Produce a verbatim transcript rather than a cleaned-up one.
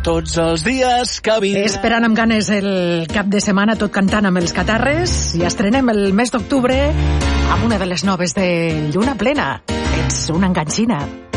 tots els dies que vindran. Esperant amb ganes el cap de setmana, tot cantant amb els catarres, i estrenem el mes d'octubre amb una de les noves de Lluna Plena. Ets una enganxina.